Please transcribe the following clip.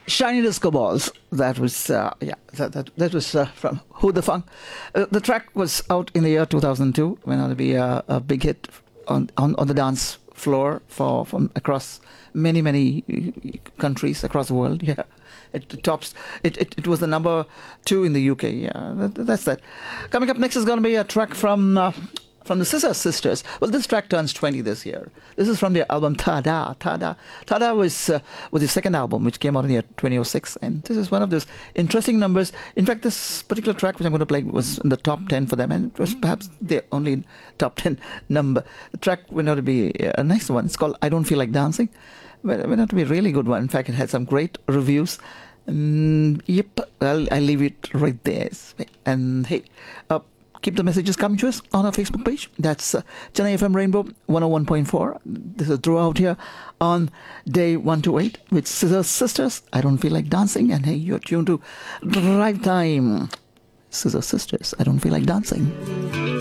Shiny Disco Balls. That was that was from Who the Funk. The track was out in the year 2002. Went on to be a big hit on the dance floor from across many countries across the world. Yeah, it tops. It was the number 2 in the UK. Yeah, that's that. Coming up next is going to be a track from the Scissor Sisters. Well, this track turns 20 this year. This is from their album Tada. Tada was the second album, which came out in the year 2006. And this is one of those interesting numbers. In fact, this particular track, which I'm going to play, was in the top 10 for them. And it was perhaps their only top 10 number. The track went out to be a nice one. It's called I Don't Feel Like Dancing. Well, it went out to be a really good one. In fact, it had some great reviews. Yep, I'll leave it right there. And hey, keep the messages coming to us on our Facebook page. That's Chennai FM Rainbow 101.4. This is Drew out here on day 128 with Scissor Sisters. I Don't Feel Like Dancing. And hey, you're tuned to Drive Time. Scissor Sisters. I Don't Feel Like Dancing.